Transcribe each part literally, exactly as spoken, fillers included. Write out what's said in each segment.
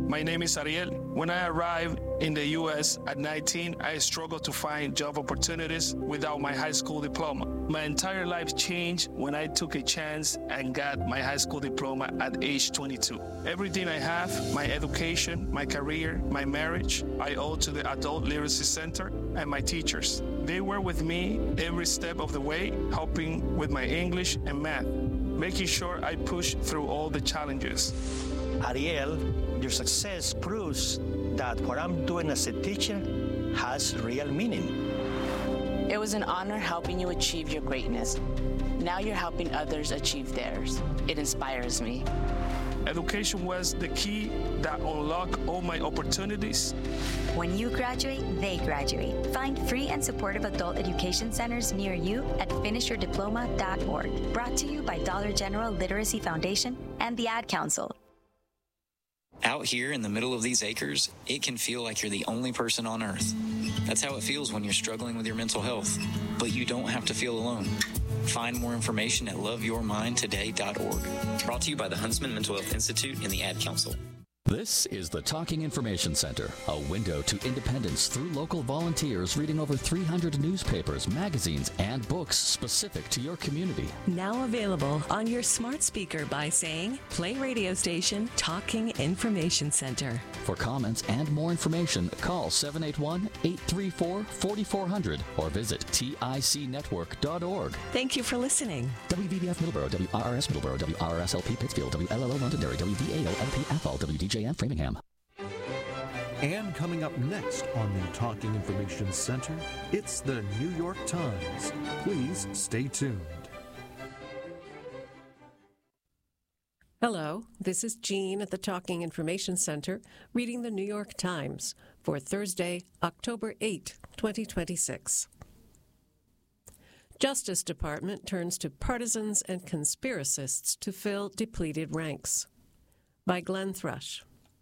My name is Ariel. When I arrived in the U S at nineteen, I struggled to find job opportunities without my high school diploma. My entire life changed when I took a chance and got my high school diploma at age twenty-two. Everything I have, my education, my career, my marriage, I owe to the Adult Literacy Center and my teachers. They were with me every step of the way, helping with my English and math, making sure I pushed through all the challenges. Ariel, your success proves that what I'm doing as a teacher has real meaning. It was an honor helping you achieve your greatness. Now you're helping others achieve theirs. It inspires me. Education was the key that unlocked all my opportunities. When you graduate, they graduate. Find free and supportive adult education centers near you at finish your diploma dot org. Brought to you by Dollar General Literacy Foundation and the Ad Council. Out here in the middle of these acres, it can feel like you're the only person on earth. That's how it feels when you're struggling with your mental health. But you don't have to feel alone. Find more information at love your mind today dot org. Brought to you by the Huntsman Mental Health Institute and the Ad Council. This is the Talking Information Center, a window to independence through local volunteers reading over three hundred newspapers, magazines, and books specific to your community. Now available on your smart speaker by saying, play radio station Talking Information Center. For comments and more information, call seven eight one, eight three four, four four zero zero or visit tic network dot org. Thank you for listening. W V B F Middleborough, W R R S Middleborough, W R R S L P Pittsfield, W L L O Londonderry, W V A O L P F L, W D J M Framingham. And coming up next on the Talking Information Center, it's the New York Times. Please stay tuned. Hello, this is Jean at the Talking Information Center, reading the New York Times for Thursday, October eighth, twenty twenty-six. Justice Department turns to partisans and conspiracists to fill depleted ranks. By Glenn Thrush.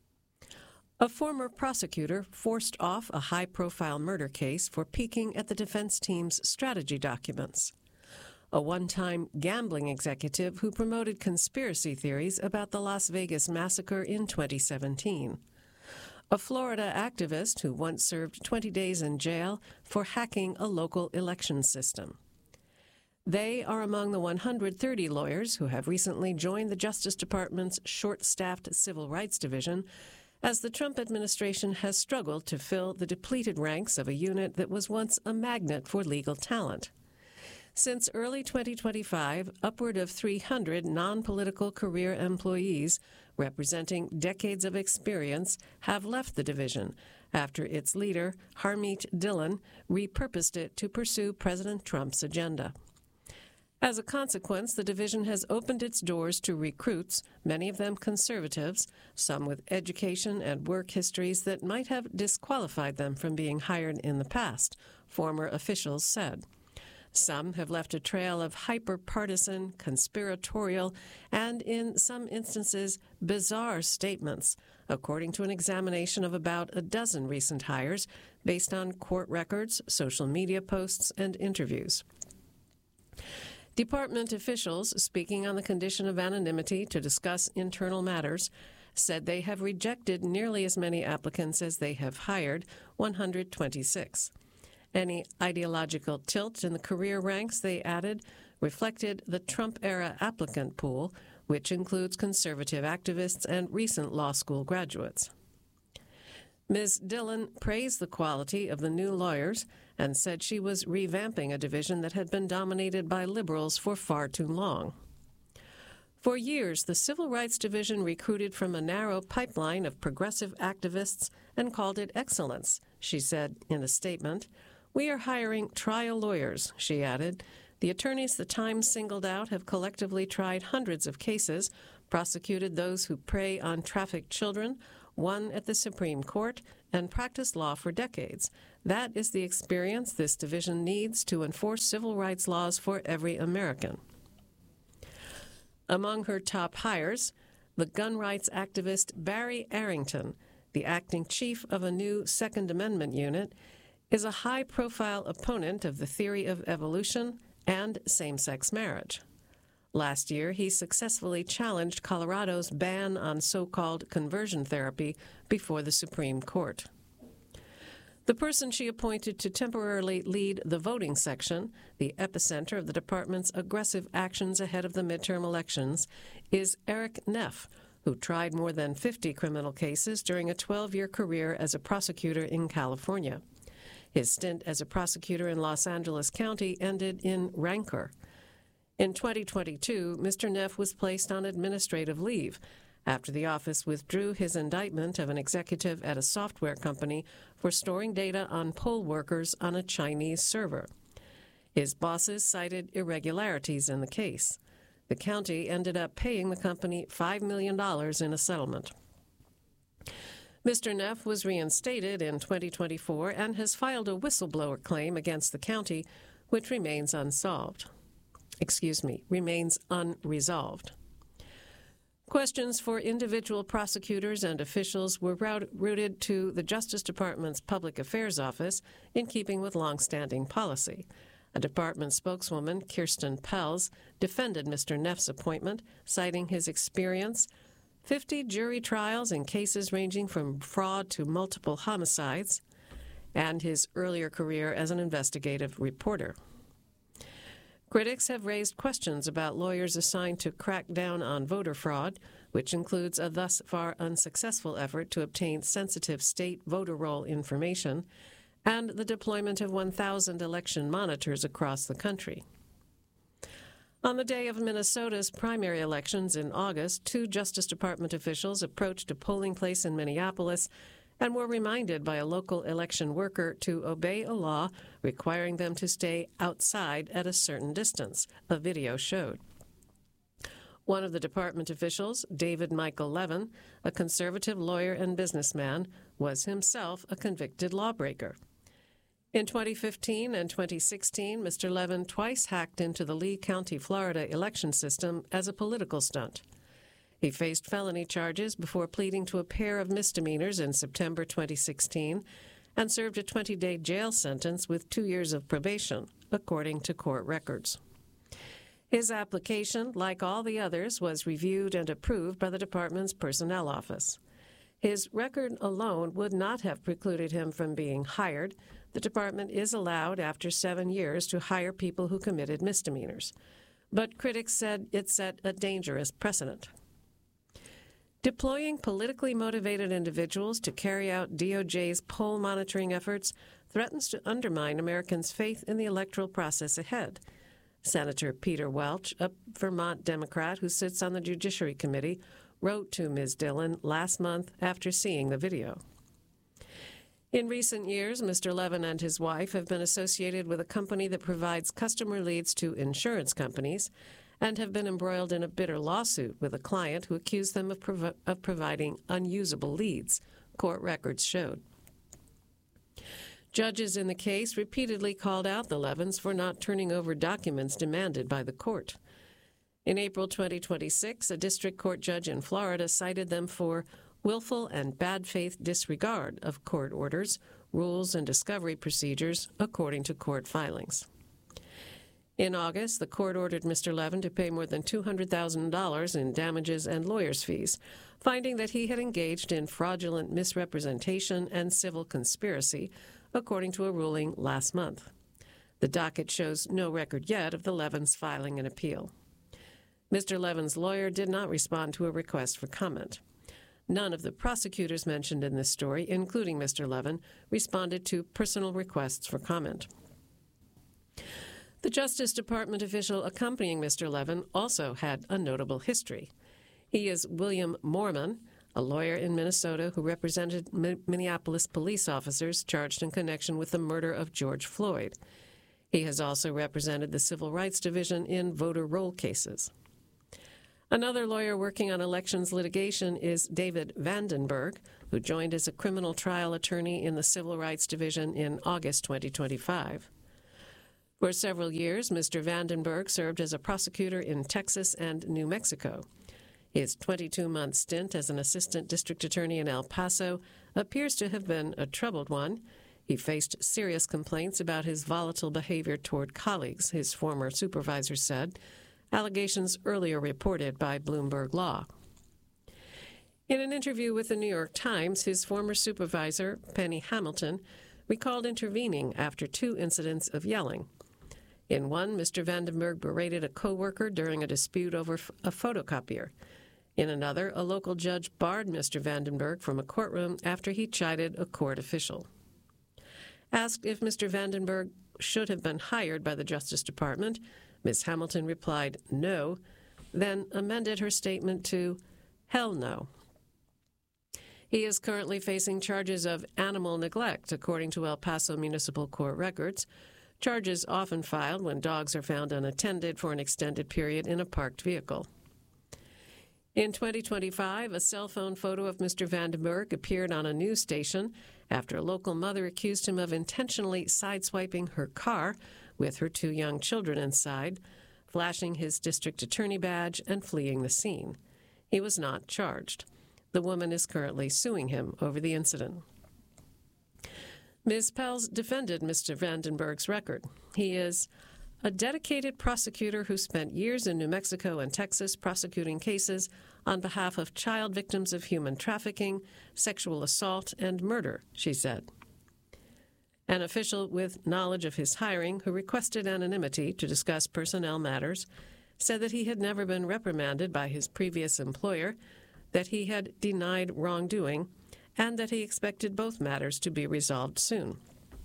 A former prosecutor forced off a high-profile murder case for peeking at the defense team's strategy documents. A one-time gambling executive who promoted conspiracy theories about the Las Vegas massacre in twenty seventeen. A Florida activist who once served twenty days in jail for hacking a local election system. They are among the one hundred thirty lawyers who have recently joined the Justice Department's short-staffed Civil Rights Division as the Trump administration has struggled to fill the depleted ranks of a unit that was once a magnet for legal talent. Since early twenty twenty-five, upward of three hundred non-political career employees representing decades of experience have left the division after its leader, Harmeet Dillon, repurposed it to pursue President Trump's agenda. As a consequence, the division has opened its doors to recruits, many of them conservatives, some with education and work histories that might have disqualified them from being hired in the past, former officials said. Some have left a trail of hyper-partisan, conspiratorial, and in some instances, bizarre statements, according to an examination of about a dozen recent hires based on court records, social media posts, and interviews. Department officials, speaking on the condition of anonymity to discuss internal matters, said they have rejected nearly as many applicants as they have hired, one hundred twenty-six. Any ideological tilt in the career ranks, they added, reflected the Trump-era applicant pool, which includes conservative activists and recent law school graduates. Miz Dillon praised the quality of the new lawyers and said she was revamping a division that had been dominated by liberals for far too long. For years, the Civil Rights Division recruited from a narrow pipeline of progressive activists and called it excellence, she said in a statement. We are hiring trial lawyers, she added. The attorneys the Times singled out have collectively tried hundreds of cases, prosecuted those who prey on trafficked children, won at the Supreme Court, and practiced law for decades. That is the experience this division needs to enforce civil rights laws for every American. Among her top hires, the gun rights activist Barry Arrington, the acting chief of a new Second Amendment unit, is a high-profile opponent of the theory of evolution and same-sex marriage. Last year, he successfully challenged Colorado's ban on so-called conversion therapy before the Supreme Court. The person she appointed to temporarily lead the voting section, the epicenter of the department's aggressive actions ahead of the midterm elections, is Eric Neff, who tried more than fifty criminal cases during a twelve-year career as a prosecutor in California. His stint as a prosecutor in Los Angeles County ended in rancor. In twenty twenty-two, Mister Neff was placed on administrative leave after the office withdrew his indictment of an executive at a software company for storing data on poll workers on a Chinese server. His bosses cited irregularities in the case. The county ended up paying the company five million dollars in a settlement. Mister Neff was reinstated in twenty twenty-four and has filed a whistleblower claim against the county, which remains unsolved. Excuse me, remains unresolved. Questions for individual prosecutors and officials were routed to the Justice Department's Public Affairs Office in keeping with longstanding policy. A department spokeswoman, Kirsten Pels, defended Mister Neff's appointment, citing his experience, fifty jury trials in cases ranging from fraud to multiple homicides, and his earlier career as an investigative reporter. Critics have raised questions about lawyers assigned to crack down on voter fraud, which includes a thus far unsuccessful effort to obtain sensitive state voter roll information, and the deployment of one thousand election monitors across the country. On the day of Minnesota's primary elections in August, two Justice Department officials approached a polling place in Minneapolis and were reminded by a local election worker to obey a law requiring them to stay outside at a certain distance, a video showed. One of the department officials, David Michael Levin, a conservative lawyer and businessman, was himself a convicted lawbreaker. In twenty fifteen and twenty sixteen, Mister Levin twice hacked into the Lee County, Florida election system as a political stunt. He faced felony charges before pleading to a pair of misdemeanors in September twenty sixteen and served a twenty-day jail sentence with two years of probation, according to court records. His application, like all the others, was reviewed and approved by the department's personnel office. His record alone would not have precluded him from being hired. The department is allowed, after seven years, to hire people who committed misdemeanors. But critics said it set a dangerous precedent. Deploying politically motivated individuals to carry out D O J's poll monitoring efforts threatens to undermine Americans' faith in the electoral process ahead. Senator Peter Welch, a Vermont Democrat who sits on the Judiciary Committee, wrote to Miz Dillon last month after seeing the video. In recent years, Mister Levin and his wife have been associated with a company that provides customer leads to insurance companies and have been embroiled in a bitter lawsuit with a client who accused them of, prov- of providing unusable leads, court records showed. Judges in the case repeatedly called out the Levins for not turning over documents demanded by the court. In April twenty twenty-six, a district court judge in Florida cited them for willful and bad faith disregard of court orders, rules, and discovery procedures, according to court filings. In August, the court ordered Mister Levin to pay more than two hundred thousand dollars in damages and lawyers' fees, finding that he had engaged in fraudulent misrepresentation and civil conspiracy, according to a ruling last month. The docket shows no record yet of the Levins filing an appeal. Mister Levin's lawyer did not respond to a request for comment. None of the prosecutors mentioned in this story, including Mister Levin, responded to personal requests for comment. The Justice Department official accompanying Mister Levin also had a notable history. He is William Moorman, a lawyer in Minnesota who represented Mi- Minneapolis police officers charged in connection with the murder of George Floyd. He has also represented the Civil Rights Division in voter roll cases. Another lawyer working on elections litigation is David Vandenberg, who joined as a criminal trial attorney in the Civil Rights Division in August twenty twenty-five. For several years, Mister Vandenberg served as a prosecutor in Texas and New Mexico. His twenty-two-month stint as an assistant district attorney in El Paso appears to have been a troubled one. He faced serious complaints about his volatile behavior toward colleagues, his former supervisor said, allegations earlier reported by Bloomberg Law. In an interview with the New York Times, his former supervisor, Penny Hamilton, recalled intervening after two incidents of yelling. In one, Mister Vandenberg berated a co-worker during a dispute over a photocopier. In another, a local judge barred Mister Vandenberg from a courtroom after he chided a court official. Asked if Mister Vandenberg should have been hired by the Justice Department, Miz Hamilton replied no, then amended her statement to hell no. He is currently facing charges of animal neglect, according to El Paso Municipal Court records, charges often filed when dogs are found unattended for an extended period in a parked vehicle. In twenty twenty-five, a cell phone photo of Mister Vandenberg appeared on a news station after a local mother accused him of intentionally sideswiping her car with her two young children inside, flashing his district attorney badge and fleeing the scene. He was not charged. The woman is currently suing him over the incident. Miz Pels defended Mister Vandenberg's record. He is a dedicated prosecutor who spent years in New Mexico and Texas prosecuting cases on behalf of child victims of human trafficking, sexual assault, and murder, she said. An official with knowledge of his hiring, who requested anonymity to discuss personnel matters, said that he had never been reprimanded by his previous employer, that he had denied wrongdoing, and that he expected both matters to be resolved soon.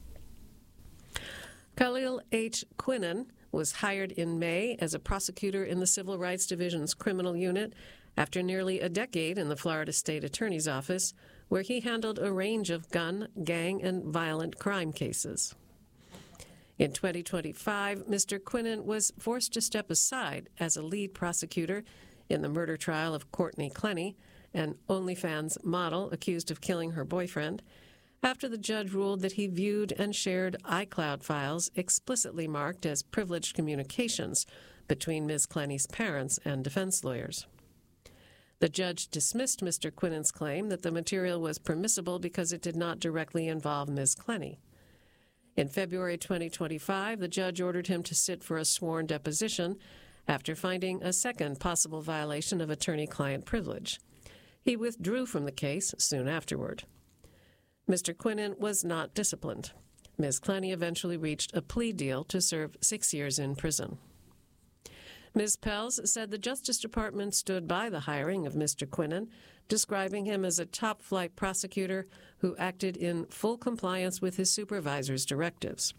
Khalil H. Quinnen was hired in May as a prosecutor in the Civil Rights Division's criminal unit after nearly a decade in the Florida State Attorney's Office, where he handled a range of gun, gang, and violent crime cases. In twenty twenty-five, Mister Quinnen was forced to step aside as a lead prosecutor in the murder trial of Courtney Clenny, an OnlyFans model accused of killing her boyfriend, after the judge ruled that he viewed and shared iCloud files explicitly marked as privileged communications between Miz Clenny's parents and defense lawyers. The judge dismissed Mister Quinnen's claim that the material was permissible because it did not directly involve Miz Clenny. In February twenty twenty-five, the judge ordered him to sit for a sworn deposition after finding a second possible violation of attorney-client privilege. He withdrew from the case soon afterward. Mister Quinnen was not disciplined. Miz Clenny eventually reached a plea deal to serve six years in prison. Miz Pels said the Justice Department stood by the hiring of Mister Quinnen, describing him as a top-flight prosecutor who acted in full compliance with his supervisor's directives.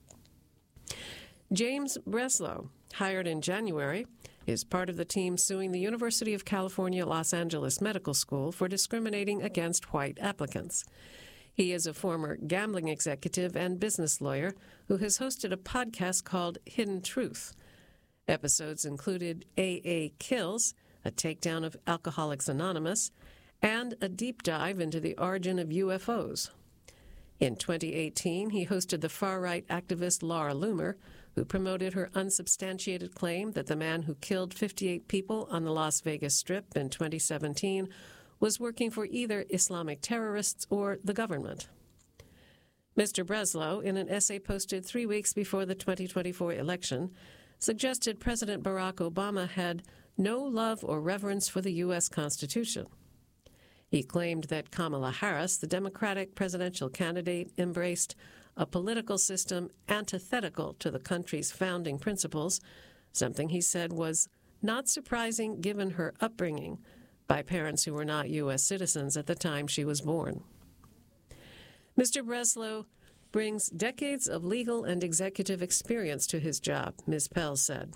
James Breslow, hired in January, is part of the team suing the University of California, Los Angeles Medical School for discriminating against white applicants. He is a former gambling executive and business lawyer who has hosted a podcast called Hidden Truth. Episodes included A A Kills, a takedown of Alcoholics Anonymous, and a deep dive into the origin of U F Os. In twenty eighteen, he hosted the far-right activist Laura Loomer, who promoted her unsubstantiated claim that the man who killed fifty-eight people on the Las Vegas Strip in twenty seventeen was working for either Islamic terrorists or the government. Mister Breslow, in an essay posted three weeks before the twenty twenty-four election, suggested President Barack Obama had no love or reverence for the U S Constitution. He claimed that Kamala Harris, the Democratic presidential candidate, embraced a political system antithetical to the country's founding principles, something he said was not surprising given her upbringing by parents who were not U S citizens at the time she was born. Mister Breslow brings decades of legal and executive experience to his job, Miz Pels said.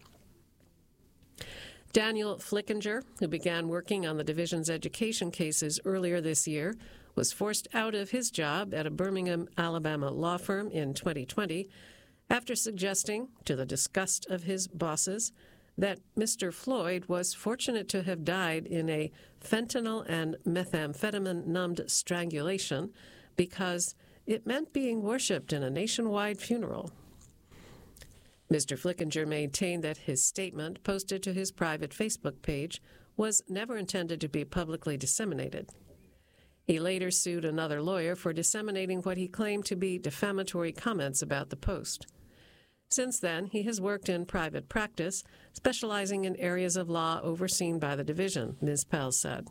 Daniel Flickinger, who began working on the division's education cases earlier this year, was forced out of his job at a Birmingham, Alabama law firm in twenty twenty after suggesting, to the disgust of his bosses, that Mister Floyd was fortunate to have died in a fentanyl and methamphetamine-numbed strangulation because it meant being worshipped in a nationwide funeral. Mister Flickinger maintained that his statement, posted to his private Facebook page, was never intended to be publicly disseminated. He later sued another lawyer for disseminating what he claimed to be defamatory comments about the post. Since then, he has worked in private practice, specializing in areas of law overseen by the division, Miz Pelz said.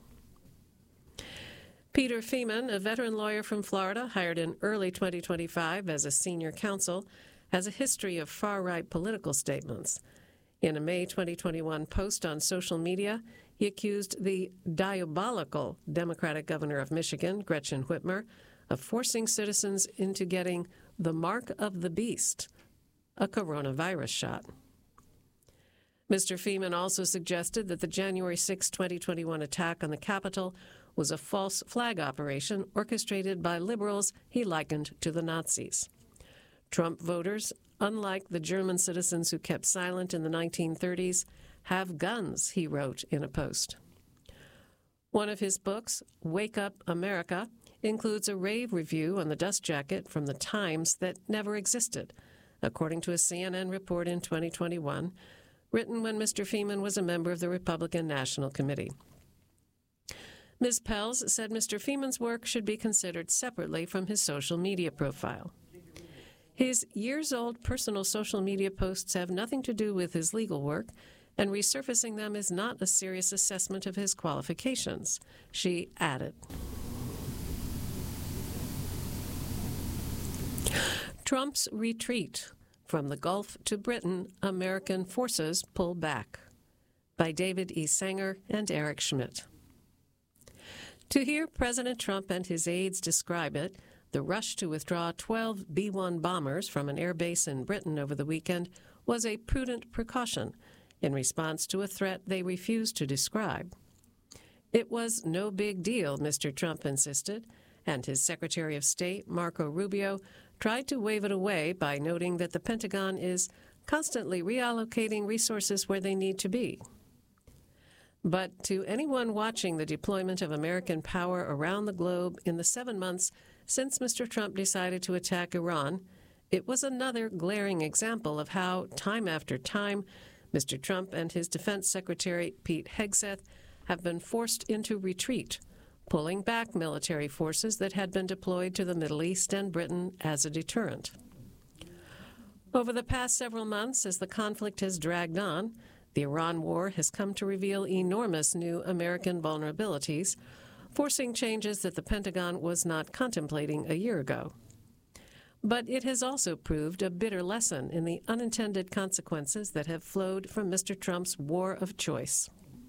Peter Feeman, a veteran lawyer from Florida, hired in early twenty twenty-five as a senior counsel, has a history of far-right political statements. In a May twenty twenty-one post on social media, he accused the diabolical Democratic governor of Michigan, Gretchen Whitmer, of forcing citizens into getting the mark of the beast, a coronavirus shot. Mister Feeman also suggested that the January sixth, twenty twenty-one attack on the Capitol was a false flag operation orchestrated by liberals he likened to the Nazis. Trump voters, unlike the German citizens who kept silent in the nineteen thirties, have guns, he wrote in a post. One of his books, Wake Up America, includes a rave review on the dust jacket from the Times that never existed, according to a C N N report in twenty twenty-one, written when Mister Feeman was a member of the Republican National Committee. Miz Pelz said Mister Feeman's work should be considered separately from his social media profile. His years-old personal social media posts have nothing to do with his legal work, and resurfacing them is not a serious assessment of his qualifications, she added. Trump's retreat. From the Gulf to Britain, American forces pull back. By David E. Sanger and Eric Schmidt. To hear President Trump and his aides describe it, the rush to withdraw twelve B one bombers from an airbase in Britain over the weekend was a prudent precaution in response to a threat they refused to describe. It was no big deal, Mister Trump insisted, and his Secretary of State, Marco Rubio, tried to wave it away by noting that the Pentagon is constantly reallocating resources where they need to be. But to anyone watching the deployment of American power around the globe in the seven months since Mister Trump decided to attack Iran, it was another glaring example of how, time after time, Mister Trump and his Defense Secretary, Pete Hegseth, have been forced into retreat, pulling back military forces that had been deployed to the Middle East and Britain as a deterrent. Over the past several months, as the conflict has dragged on, the Iran war has come to reveal enormous new American vulnerabilities, forcing changes that the Pentagon was not contemplating a year ago. But it has also proved a bitter lesson in the unintended consequences that have flowed from Mister Trump's war of choice.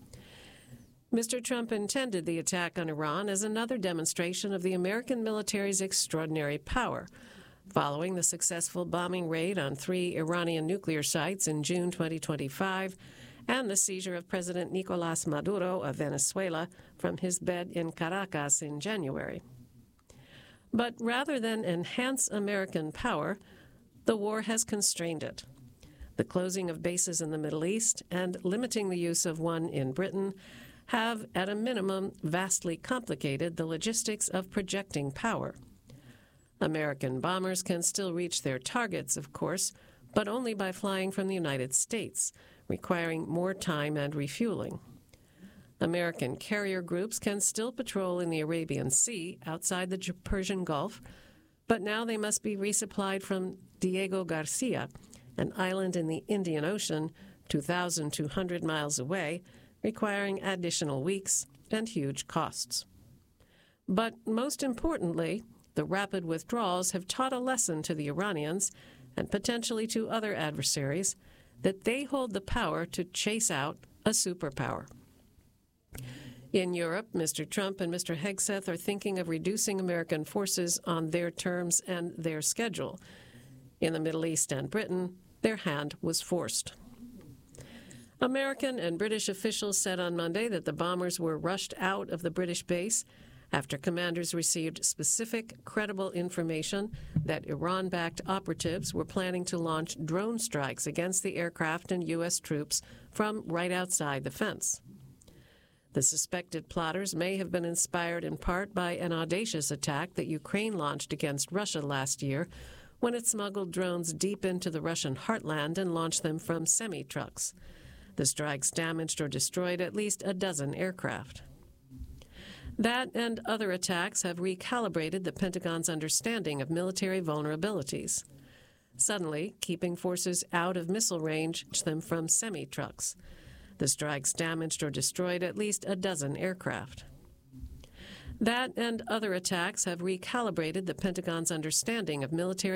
Mister Trump intended the attack on Iran as another demonstration of the American military's extraordinary power, following the successful bombing raid on three Iranian nuclear sites in June twenty twenty-five and the seizure of President Nicolás Maduro of Venezuela from his bed in Caracas in January. But rather than enhance American power, the war has constrained it. The closing of bases in the Middle East and limiting the use of one in Britain have, at a minimum, vastly complicated the logistics of projecting power. American bombers can still reach their targets, of course, but only by flying from the United States, requiring more time and refueling. American carrier groups can still patrol in the Arabian Sea outside the Persian Gulf, but now they must be resupplied from Diego Garcia, an island in the Indian Ocean two thousand two hundred miles away, requiring additional weeks and huge costs. But most importantly, the rapid withdrawals have taught a lesson to the Iranians, and potentially to other adversaries, that they hold the power to chase out a superpower. In Europe, Mister Trump and Mister Hegseth are thinking of reducing American forces on their terms and their schedule. In the Middle East and Britain, their hand was forced. American and British officials said on Monday that the bombers were rushed out of the British base after commanders received specific, credible information that Iran-backed operatives were planning to launch drone strikes against the aircraft and U S troops from right outside the fence. The suspected plotters may have been inspired in part by an audacious attack that Ukraine launched against Russia last year when it smuggled drones deep into the Russian heartland and launched them from semi-trucks. The strikes damaged or destroyed at least a dozen aircraft. That and other attacks have recalibrated the Pentagon's understanding of military vulnerabilities. suddenly keeping forces out of missile range them from semi-trucks. The strikes damaged or destroyed at least a dozen aircraft. That and other attacks have recalibrated the Pentagon's understanding of military